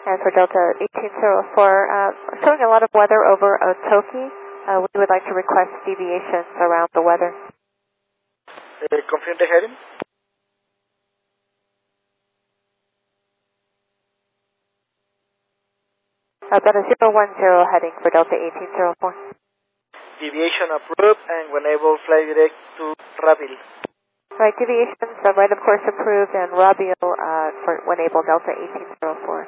And for Delta 1804, showing a lot of weather over Otoki. We would like to request deviations around the weather. Confirm the heading. About a 010 heading for Delta 1804. Deviation approved, and when able, fly direct to Rabil. Right, deviations, right of course approved, and Rabil for when able Delta 1804.